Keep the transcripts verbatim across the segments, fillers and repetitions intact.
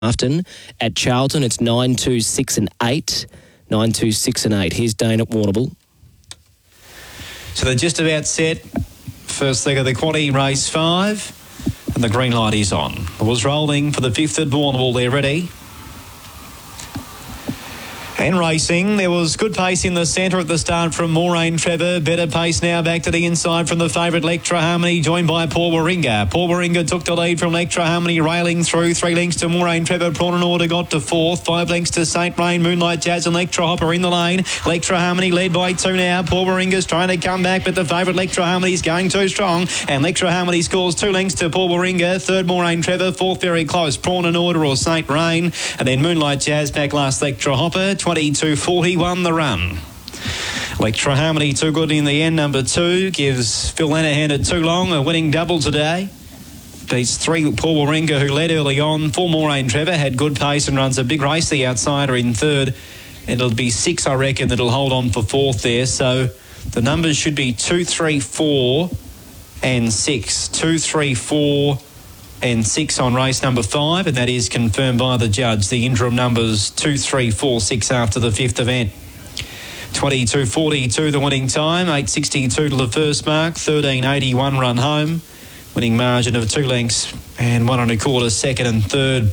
Afton. At Charlton, it's nine, two, six and eight. nine, two, six and eight. Here's Dane at Warrnambool. So they're just about set. First leg of the quaddy, race five. And the green light is on. It was rolling for the fifth at Warrnambool. They're ready. And racing, there was good pace in the centre at the start from Maureen Trevor. Better pace now back to the inside from the favourite Lectra Harmony, joined by Paul Warringah. Paul Warringah took the lead from Lectra Harmony, railing through. Three lengths to Maureen Trevor. Prawn and Order got to fourth. Five lengths to Saint Rain, Moonlight Jazz and Lectra Hopper in the lane. Lectra Harmony led by two now. Paul Warringah's trying to come back, but the favourite Lectra Harmony is going too strong. And Lectra Harmony scores two lengths to Paul Warringah. Third, Maureen Trevor. Fourth, very close, Prawn and Order or Saint Rain. And then Moonlight Jazz back last, Lectra Hopper. twenty-two forty won the run. Lectra Harmony too good in the end. Number two gives Phil Lenihan at too long a winning double today. Beats three Paul Warringah, who led early on. Four Maureen Trevor had good pace and runs a big race. The outsider in third. It'll be six, I reckon, that'll hold on for fourth there. So the numbers should be two, three, four, and six. Two, three, four. And six on race number five, and that is confirmed by the judge. The interim numbers two, three, four, six after the fifth event. twenty-two forty-two the winning time, eight sixty-two to the first mark, thirteen eighty-one run home. Winning margin of two lengths and one and a quarter second and third.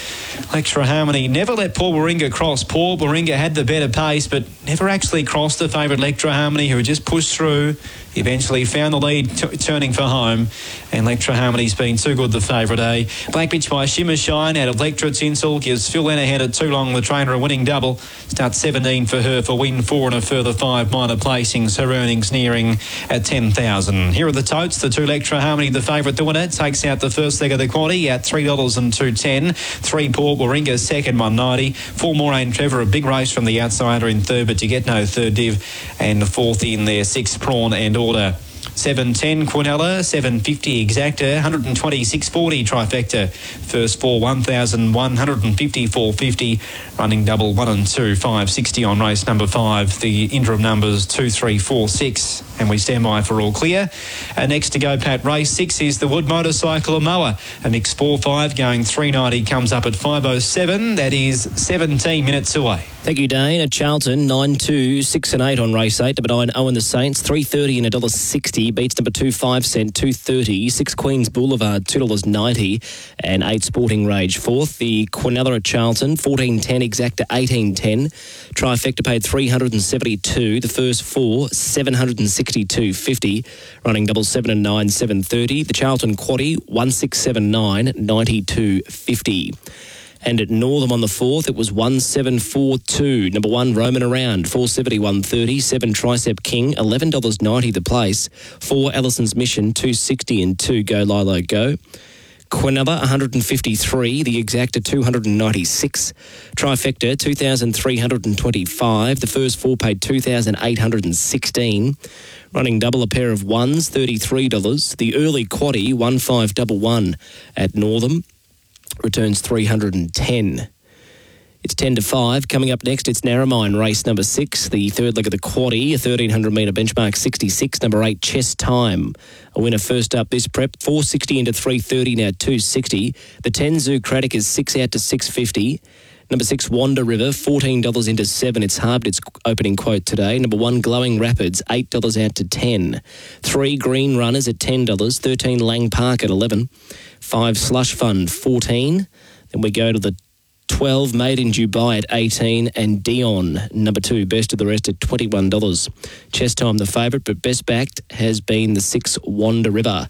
Lectra Harmony never let Paul Warringah cross. Paul Warringah had the better pace, but never actually crossed the favourite Lectra Harmony, who just pushed through. Eventually found the lead t- turning for home, and Lectra Harmony's been too good the favourite, eh? Black Bitch by Shimmer Shine out of Lectra Tinsel gives Phil Lenihan at too long, the trainer, a winning double. Starts seventeen for her for win four and a further five minor placings. Her earnings nearing at ten thousand. Here are the totes. The two Lectra Harmony, the favourite, the winner, takes out the first leg of the quaddy at three dollars and two ten. Three Paul Warringah, second, one ninety. Four Maureen Trevor, a big race from the outsider in third, but you get no third div. And the fourth in there, six Prawn and Order. seven ten Quinella, seven fifty Exacta, one twenty-six forty Trifecta. First four, one thousand one hundred fifty-four fifty. Running double one and two, five sixty on race number five. The interim numbers two, three, four, six. And we stand by for all clear. Uh, next to go, Pat, race six is the Wood Motorcycle Mower. A mix four five going three ninety comes up at five oh seven. That is seventeen minutes away. Thank you, Dane. At Charlton, nine, two, six and eight on race eight. Number nine, Owen the Saints, three thirty and one dollar sixty. Beats number two, five cent, two thirty. Six Queens Boulevard, two dollars ninety. And eight Sporting Rage, fourth. The Quinella at Charlton, fourteen ten Exacta, eighteen ten. Trifecta paid three hundred seventy-two. The first four, seven hundred sixty-two fifty. Running double seven and nine, seven thirty. The Charlton Quaddy, one six seven nine, ninety-two fifty. And at Northam on the fourth, it was one seven four two. Number one, Roman Around, four seventy, one thirty. Seven, Tricep King, eleven dollars ninety the place. Four, Allison's Mission, two sixty and two, Go Lilo Go. Quinella, one fifty-three. The Exacta, two ninety-six. Trifecta, two thousand three hundred twenty-five. The first four paid two thousand eight hundred sixteen. Running double, a pair of ones, thirty-three dollars. The early quaddy, one five one one at Northam. Returns three hundred ten. It's ten to five. Coming up next, it's Narromine, race number six, the third leg of the quaddy, a thirteen hundred metre benchmark sixty-six. Number eight, Chess Time. A winner first up this prep, four sixty into three thirty, now two sixty. The ten, Zoocratic, is six out to six fifty. Number six, Wander River, fourteen dollars into seven. It's halved its opening quote today. Number one, Glowing Rapids, eight dollars out to ten. Three, Green Runners at ten dollars. thirteen, Lang Park at eleven. Five, Slush Fund, fourteen. Then we go to the twelve, Made in Dubai at eighteen. And Dion, number two, Best of the Rest at twenty-one dollars. Chess Time, the favourite, but best backed has been the six, Wander River,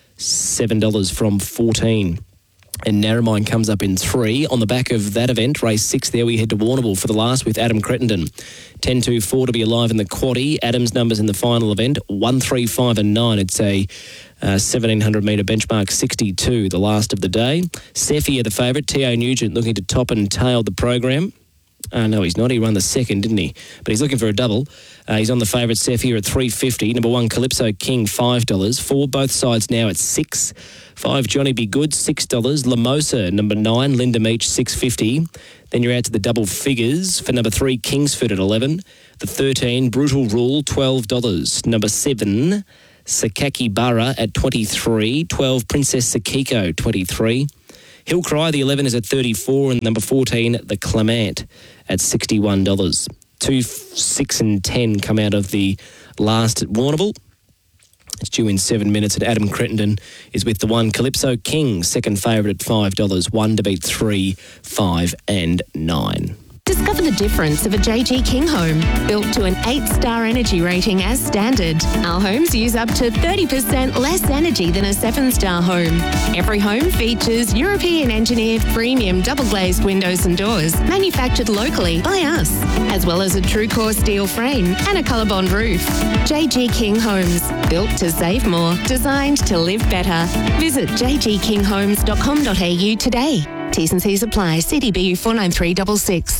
seven dollars from fourteen. And Narromine comes up in three. On the back of that event, race six, there we head to Warrnambool for the last with Adam Crittenden. ten two four to be alive in the quaddy. Adam's numbers in the final event, one, three, five and nine. It's a uh, seventeen hundred metre benchmark sixty-two, the last of the day. Cephia, the favourite. T O Nugent looking to top and tail the program. Uh, no, he's not. He won the second, didn't he? But he's looking for a double. Uh, he's on the favourite Cephia at three fifty. Number one, Calypso King, five dollars. Four, both sides now at six. Five, Johnny Be Good, six dollars. Lamosa, number nine, Linda Meach, six fifty. Then you're out to the double figures for number three, Kingsford at eleven. The thirteen, Brutal Rule, twelve dollars. Number seven, Sakaki Bara at twenty-three. twelve, Princess Sakiko, twenty-three. Hill Cry, the eleven is at thirty-four, and number fourteen, the Clement, at sixty-one dollars. Two, six and ten come out of the last at Warrnambool. It's due in seven minutes, and Adam Crittenden is with the one. Calypso King, second favourite at five dollars. One to beat three, five and nine. Discover the difference of a J G King home, built to an eight-star energy rating as standard. Our homes use up to thirty percent less energy than a seven-star home. Every home features European-engineered premium double-glazed windows and doors, manufactured locally by us, as well as a true-core steel frame and a colour-bond roof. J G King Homes, built to save more, designed to live better. Visit j g king homes dot com dot a u today. T's and C's apply. C D B U four nine three six six.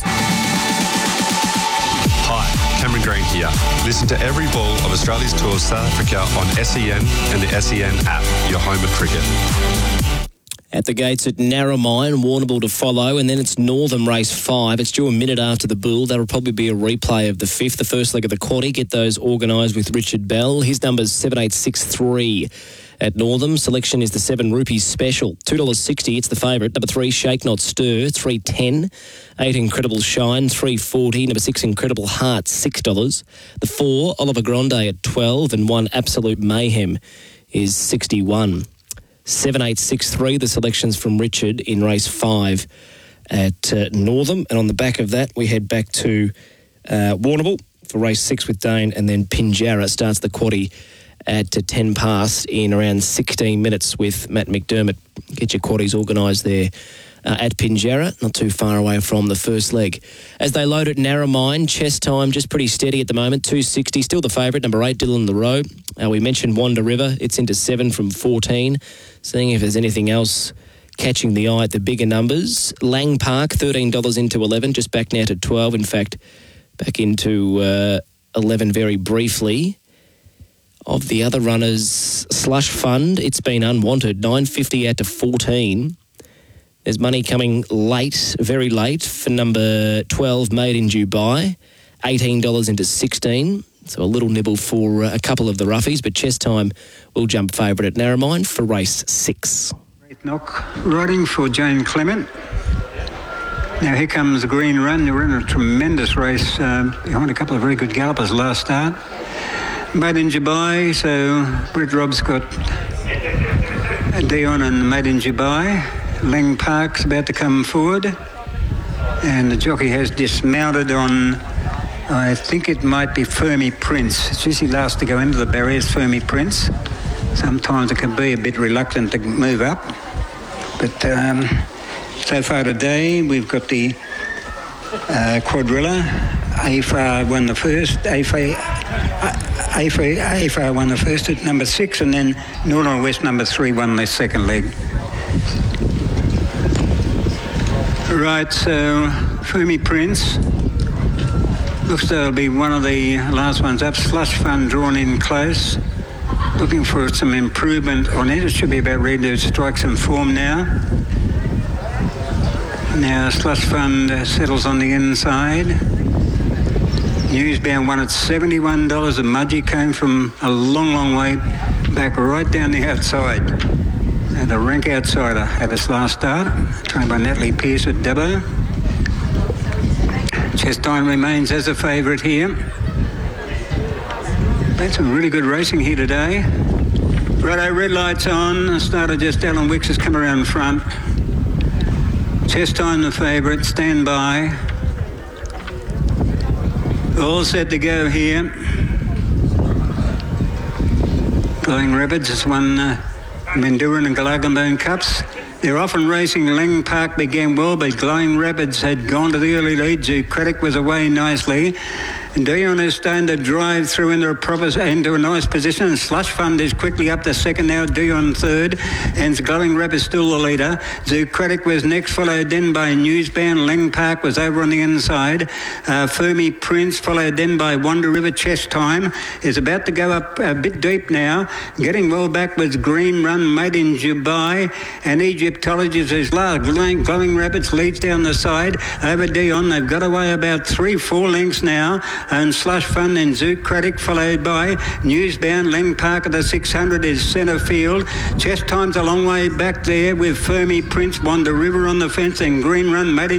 Hi, Cameron Green here. Listen to every ball of Australia's Tour South Africa on S E N and the S E N app, your home of cricket. At the gates at Narromine, Warrnambool to follow, and then it's Northam race five. It's due a minute after the bull. That'll probably be a replay of the fifth, the first leg of the quaddie. Get those organised with Richard Bell. His number's seven eight six three. At Northam, selection is the seven Rupees Special. two dollars sixty, it's the favourite. Number three, Shake Not Stir, three ten. eight, Incredible Shine, three forty. Number six, Incredible Heart, six dollars. The four, Oliver Grande at twelve. And one, Absolute Mayhem, is sixty-one. seven eight six three, the selections from Richard in race five at uh, Northam. And on the back of that, we head back to uh, Warrnambool for race six with Dane, and then Pinjarra starts the quaddie at ten past in around sixteen minutes with Matt McDermott. Get your quaddies organised there uh, at Pinjarra, not too far away from the first leg. As they load at Narromine, chess time just pretty steady at the moment, two sixty, still the favourite, number eight, Dylan LaRoe. Uh, we mentioned Wanda River, it's into seven from fourteen. Seeing if there's anything else catching the eye at the bigger numbers. Lang Park, thirteen dollars into eleven, just back now to twelve. In fact, back into uh, eleven very briefly. Of the other runners, Slush Fund, it's been unwanted, nine fifty out to fourteen. There's money coming late, very late, for number twelve, Made in Dubai, eighteen dollars into sixteen. So a little nibble for a couple of the roughies, but chess time will jump favourite at Narromine for race six. Great knock, riding for Jane Clement. Now here comes the green run. They were in a tremendous race uh, behind a couple of very good gallopers last start. Made in Dubai, so Britt Robb's got Dion and Made in Dubai. Lang Park's about to come forward, and the jockey has dismounted on, I think it might be Fermi Prince. It's usually last to go into the barriers, Fermi Prince. Sometimes it can be a bit reluctant to move up, but um, so far today we've got the uh, quadrilla. A F A won the first. A F A, A F A, A F A won the first at number six, and then Northern West number three won their second leg. Right, so Fermi Prince looks to be one of the last ones up. Slush Fund drawn in close, looking for some improvement on it. It should be about ready to strike some form now. Now Slush Fund uh, settles on the inside. Newsbound won at seventy-one dollars. A Mudgee came from a long, long way back right down the outside. Uh, the rank outsider at its last start, trained by Natalie Pearce at Dubbo. Chestine remains as a favourite here. Had some really good racing here today. Righto, red lights on. Starter just Alan Wicks has come around front. Chestine the favourite, stand by. All set to go here. Glowing Rapids has won uh, Menduran and Galagamone Cups. They're often racing. Lang Park began well, but Glowing Rapids had gone to the early lead. Credit was away nicely. And Dion is starting to drive through into a proper, into a nice position. And Slush Fund is quickly up to second now. Dion third. And Glowing Rapids still the leader. Zoocratic was next, followed then by Newsbound. Lang Park was over on the inside. Uh, Fermi Prince, followed then by Wanda River. Chess Time is about to go up a bit deep now. Getting well back with Green Run, Made in Dubai. And Egyptologist is large. Glowing Rapids leads down the side. Over Dion, they've got away about three, four lengths now. and Slush Fun and Zoot Craddock, followed by Newsbound. Leng Park at the six hundred is centre field. Chess Time's a long way back there with Fermi Prince, Wanda River on the fence, and Green Run Maddie